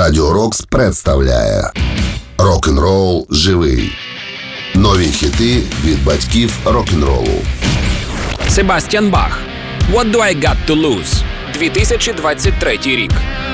Радіо Рокс представляє Рок-н-рол живий. Нові хіти від батьків рок-н-ролу. Себастьян Бах. What do I got to lose? 2023 рік.